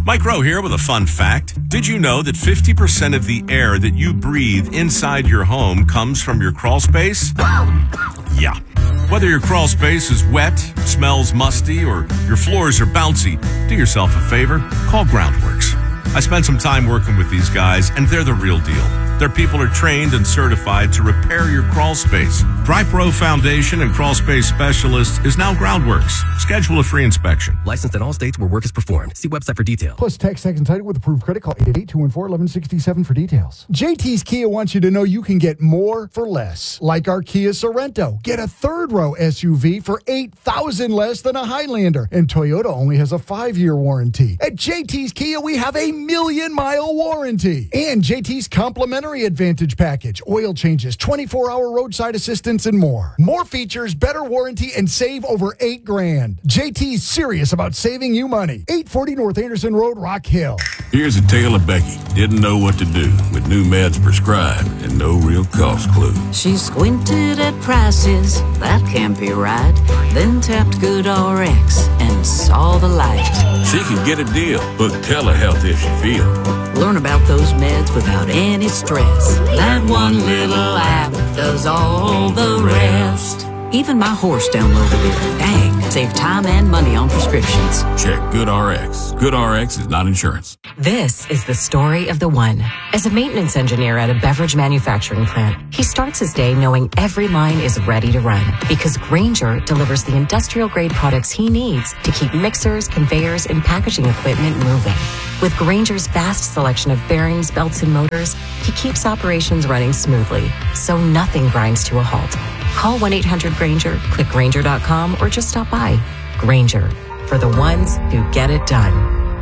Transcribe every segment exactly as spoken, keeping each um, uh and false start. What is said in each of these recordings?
Mike Rowe here with a fun fact. Did you know that fifty percent of the air that you breathe inside your home comes from your crawl space? Yeah. Whether your crawl space is wet, smells musty, or your floors are bouncy, do yourself a favor, call Groundworks. I spent some time working with these guys, and they're the real deal. Their people are trained and certified to repair your crawl space. DryPro Foundation and Crawl Space Specialist is now Groundworks. Schedule a free inspection. Licensed in all states where work is performed. See website for details. Plus, tax tax entitled with approved credit. Call eight eight eight, two one four, one one six seven for details. J T's Kia wants you to know you can get more for less. Like our Kia Sorento. Get a third-row S U V for eight thousand dollars less than a Highlander. And Toyota only has a five-year warranty. At J T's Kia, we have a million-mile warranty. And J T's complimentary Advantage package, oil changes, twenty-four hour roadside assistance, and more. More features, better warranty, and save over eight grand. J T's serious about saving you money. eight forty North Anderson Road, Rock Hill. Here's a tale of Becky. Didn't know what to do with new meds prescribed and no real cost clue. She squinted at prices, that can't be right. Then tapped GoodRx and saw the light. She can get a deal. Book telehealth if she feels. Learn about those meds without any stress. That one little app does all the rest. Even my horse downloaded it. Dang, save time and money on prescriptions. Check GoodRx. GoodRx is not insurance. This is the story of the one. As a maintenance engineer at a beverage manufacturing plant, he starts his day knowing every line is ready to run because Grainger delivers the industrial-grade products he needs to keep mixers, conveyors, and packaging equipment moving. With Grainger's vast selection of bearings, belts, and motors, he keeps operations running smoothly, so nothing grinds to a halt. Call one eight hundred Grainger, click Grainger dot com, or just stop by. Grainger, for the ones who get it done.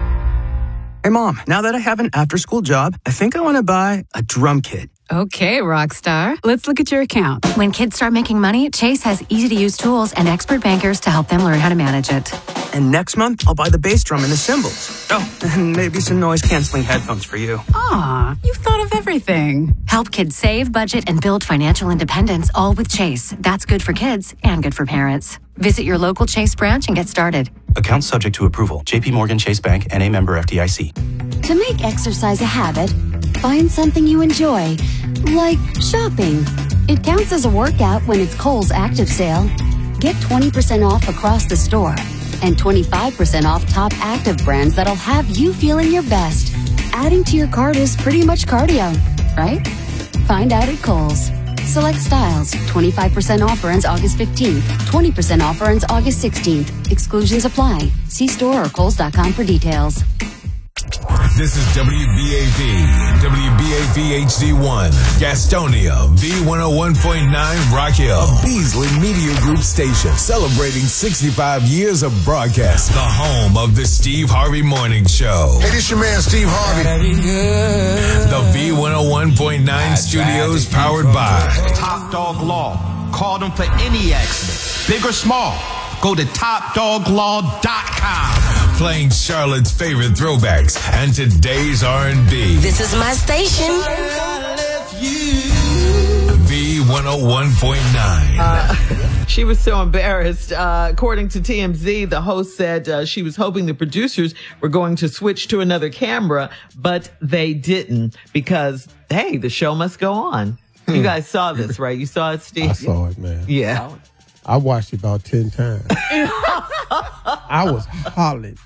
Hey, Mom, now that I have an after-school job, I think I want to buy a drum kit. Okay, Rockstar. Let's look at your account. When kids start making money, Chase has easy-to-use tools and expert bankers to help them learn how to manage it. And next month, I'll buy the bass drum and the cymbals. Oh, and maybe some noise-canceling headphones for you. Aw, you've thought of everything. Help kids save, budget, and build financial independence, all with Chase. That's good for kids and good for parents. Visit your local Chase branch and get started. Account subject to approval. J P Morgan Chase Bank, N A member F D I C. To make exercise a habit, find something you enjoy, like shopping. It counts as a workout when it's Kohl's Active Sale. Get twenty percent off across the store and twenty-five percent off top active brands that'll have you feeling your best. Adding to your cart is pretty much cardio, right? Find out at Kohl's. Select styles. twenty-five percent offer ends August fifteenth. twenty percent offer ends August sixteenth. Exclusions apply. See store or kohls dot com for details. This is W B A V, W B A V H D one, Gastonia, V one oh one point nine, Rock Hill, a Beasley Media Group station celebrating sixty-five years of broadcast, the home of the Steve Harvey Morning Show. Hey, this your man, Steve Harvey. The V one oh one point nine studios powered by Top Dog Law. Call them for any accident, big or small. Go to top dog law dot com. Playing Charlotte's favorite throwbacks and today's R and B. This is my station. V one oh one point nine. Uh, she was so embarrassed. Uh, according to T M Z, the host said uh, she was hoping the producers were going to switch to another camera, but they didn't because, hey, the show must go on. Hmm. You guys saw this, right? You saw it, Steve? I saw it, man. Yeah. I watched it about ten times. I was hollering.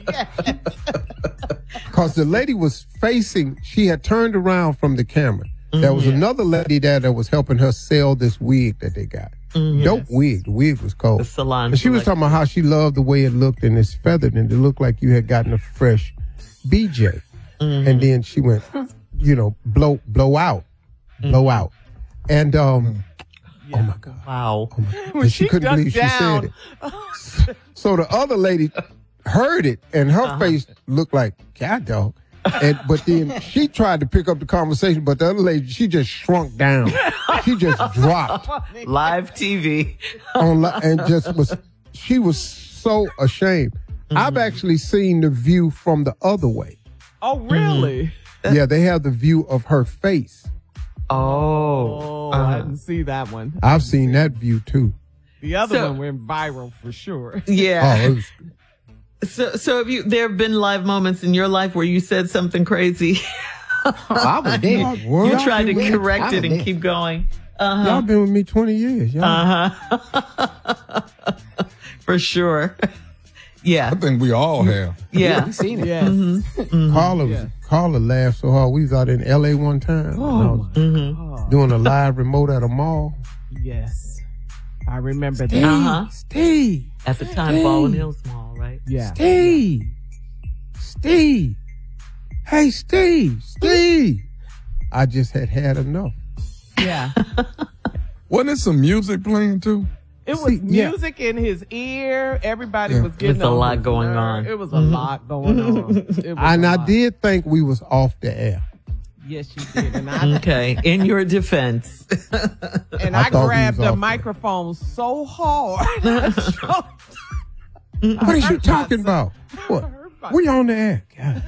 Because the lady was facing, she had turned around from the camera. Mm-hmm. There was another lady there that was helping her sell this wig that they got. Mm-hmm. Dope yes. wig. The wig was cold. The salon. And she was talking about how she loved the way it looked and it's feathered and it looked like you had gotten a fresh B J. Mm-hmm. And then she went, you know, blow, blow out, blow mm-hmm. out. And, um, yeah. oh my God. Wow. Oh my God. And she, she couldn't believe down. she said it. So the other lady heard it and her uh-huh. face looked like cat dog. And but then she tried to pick up the conversation, but the other lady, she just shrunk down. She just dropped. Live T V. on li- and just was she was so ashamed. Mm-hmm. I've actually seen the view from the other way. Oh, really? Mm-hmm. Yeah, they have the view of her face. Oh, oh uh, I didn't see that one. I've seen that view too. The other So- one went viral for sure. Yeah. Oh, it was, So, so have you, there have been live moments in your life where you said something crazy? Oh, I was there. You tried to correct it and keep going. Uh-huh. Y'all been with me twenty years. Y'all. Uh-huh. For sure. Yeah. I think we all have. Yeah. We've seen it. Yes. Mm-hmm. Mm-hmm. Carla, was, Yeah. Carla laughed so hard. We was out in L A one time. Oh, and I was Mm-hmm. doing a live remote at a mall. yes. I remember Steve, that. Uh-huh. Steve, At the time, Steve. Baldwin Hills Mall, right? Yeah. Steve, Steve, hey, Steve, Steve. I just had had enough. Yeah. Wasn't it some music playing too? It was See, yeah. music in his ear. Everybody Yeah. was getting There's a on lot his going nerve. on. It was a lot going on. It was And a I lot. did think we was off the air. Yes, you did. And I, Okay. In your defense. and I I, thought we grabbed was the off microphone so hard. What are you talking about? What? We on the air. God.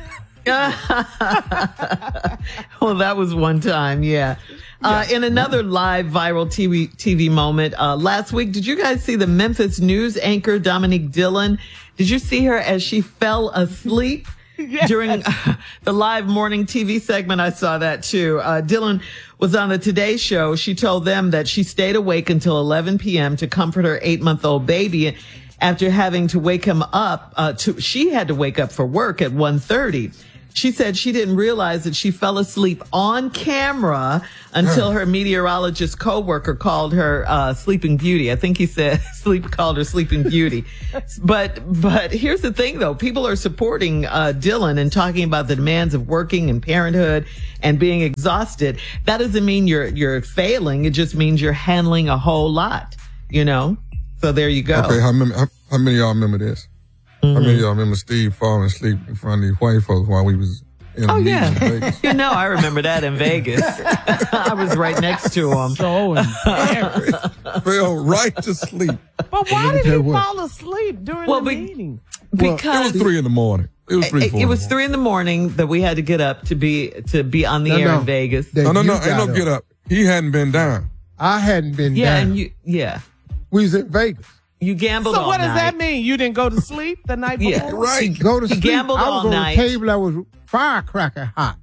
Well, that was one time, yeah. Uh, in another live viral T V T V moment, uh, last week, did you guys see the Memphis news anchor, Dominique Dillon? Did you see her as she fell asleep? Yes. During uh, the live morning T V segment? I saw that too. Uh, Dillon was on the Today Show. She told them that she stayed awake until eleven p.m. to comfort her eight-month-old baby. After having to wake him up, uh, to, she had to wake up for work at one thirty. She said she didn't realize that she fell asleep on camera until her meteorologist coworker called her uh, Sleeping Beauty. I think he said sleep called her Sleeping Beauty. But but here's the thing, though. People are supporting uh, Dillon and talking about the demands of working and parenthood and being exhausted. That doesn't mean you're you're failing. It just means you're handling a whole lot, you know? So there you go. Okay, how many, how, how many of y'all remember this? Mm-hmm. How many of y'all remember Steve falling asleep in front of these white folks while we was in a Oh, meeting yeah. in Vegas? You know, I remember that in Vegas. I was right next to him. So embarrassed. Fell right to sleep. But why Let me did tell he you what. fall asleep during Well, the be- meeting? Because It was three in the morning. It was three, it, four it in was the three in the morning that we had to get up to be to be on the No, air no. in Vegas. That morning. No, no, you no, ain't no got get up. He hadn't been down. I hadn't been Yeah, down. and you yeah. We was in Vegas. You gambled So all what does night. that mean? You didn't go to sleep the night before? Yeah, Right. Go to He sleep. gambled I was all on night. a table that was firecracker hot.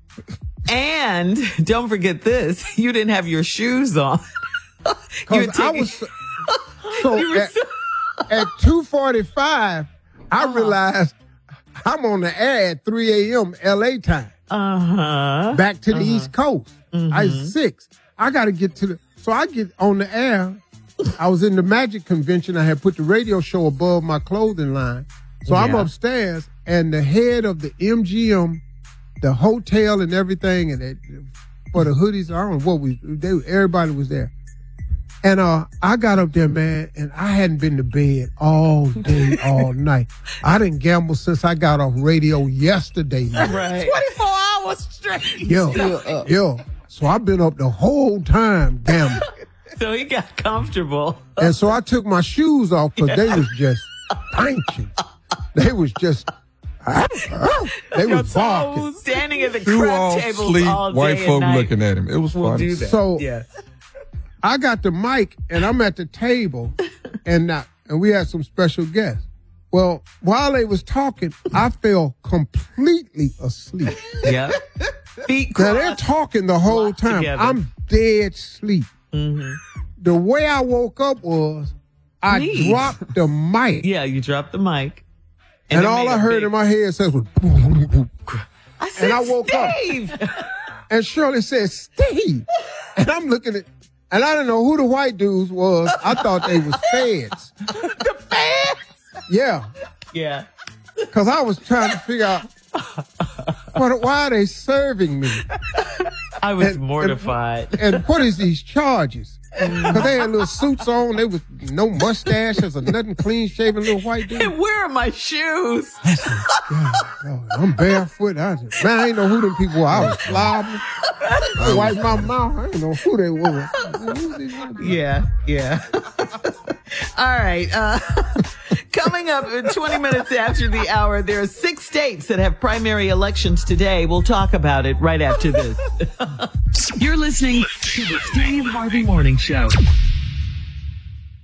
And don't forget this, you didn't have your shoes on. You had Because I taken- was so, so You were at, so- at two forty-five, I Uh-huh. realized I'm on the air at three a.m. L A time. Uh-huh. Back to the Uh-huh. East Coast. I Mhm. was six. I got to get to the. So I get on the air. I was in the Magic Convention. I had put the radio show above my clothing line. So I'm Yeah. upstairs, and the head of the M G M, the hotel, and everything, and it, for the hoodies, I don't know what we. They, everybody was there. And uh, I got up there, man, and I hadn't been to bed all day, all night. I didn't gamble since I got off radio yesterday. Man. Right. twenty-four hours straight. Yo, yo. So I've been up the whole time gambling. So he got comfortable. And so I took my shoes off because they was just punching. They was just, they Your was barking. toes standing at the Two all crap tables sleep, all day white and folk night. looking at him. It was We'll funny. do that. So yeah. I got the mic and I'm at the table and uh, and we had some special guests. Well, while they was talking, I fell completely asleep. Yeah. Feet Now they're crossed. talking the whole locked time. together. I'm dead sleep. Mm-hmm. The way I woke up was I Neat. dropped the mic. Yeah, you dropped the mic. And, it all made I a heard big- in my head says was boom, boom, boom. I said, and I woke Steve! up. And Shirley said, Steve. And I'm looking at, and I didn't know who the white dudes was. I thought they was feds. The fans? Yeah. Yeah. Because I was trying to figure out, what, why are they serving me? I was And- mortified. And, and what is these charges? Because they had little suits on. They was no mustaches or nothing, clean shaven little white dude. And where are my shoes? God, God, I'm barefoot. I just, man, I ain't know who them people were. I was slobbering. I wiped my mouth. I didn't know who they were. Who's these white dudes? Yeah, yeah. All right. Uh, coming up twenty minutes after the hour, there are six states that have primary elections today. We'll talk about it right after this. You're listening to the Steve Harvey Morning Show.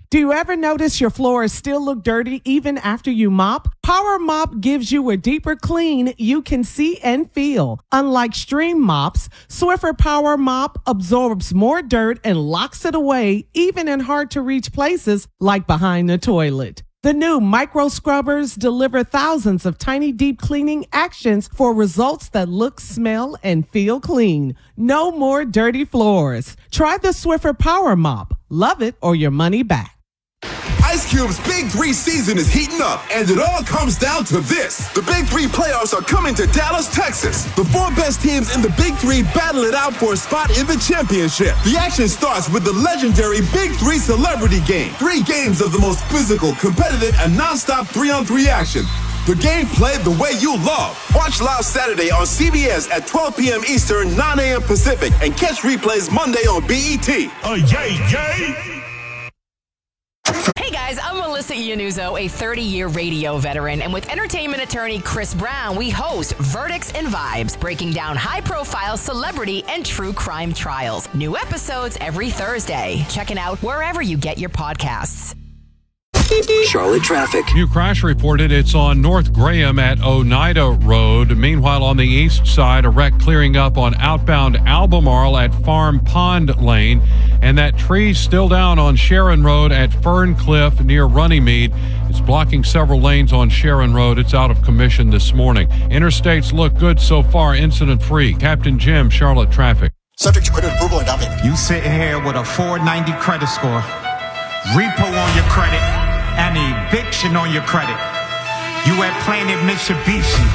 Do you ever notice your floors still look dirty even after you mop? Power Mop gives you a deeper clean you can see and feel. Unlike stream mops, Swiffer Power Mop absorbs more dirt and locks it away even in hard-to-reach places like behind the toilet. The new micro scrubbers deliver thousands of tiny deep cleaning actions for results that look, smell, and feel clean. No more dirty floors. Try the Swiffer Power Mop. Love it or your money back. Ice Cube's Big Three season is heating up, and it all comes down to this. The Big Three playoffs are coming to Dallas, Texas. The four best teams in the Big Three battle it out for a spot in the championship. The action starts with the legendary Big Three Celebrity Game. Three games of the most physical, competitive, and nonstop three-on-three action. The game played the way you love. Watch live Saturday on C B S at twelve p.m. Eastern, nine a.m. Pacific, and catch replays Monday on B E T. Oh, yay, yay! Hey guys, I'm Melissa Iannuzzo, a thirty-year radio veteran, and with entertainment attorney Chris Brown, we host Verdicts and Vibes, breaking down high-profile celebrity and true crime trials. New episodes every Thursday. Check it out wherever you get your podcasts. Charlotte traffic. New crash reported. It's on North Graham at Oneida Road. Meanwhile, on the east side, a wreck clearing up on outbound Albemarle at Farm Pond Lane. And that tree's still down on Sharon Road at Ferncliff near Runnymede. It's blocking several lanes on Sharon Road. It's out of commission this morning. Interstates look good so far, incident-free. Captain Jim, Charlotte traffic. Subject to credit approval and down payment. You sitting here with a four ninety credit score, repo on your credit, and eviction on your credit. You at Planet Mitsubishi.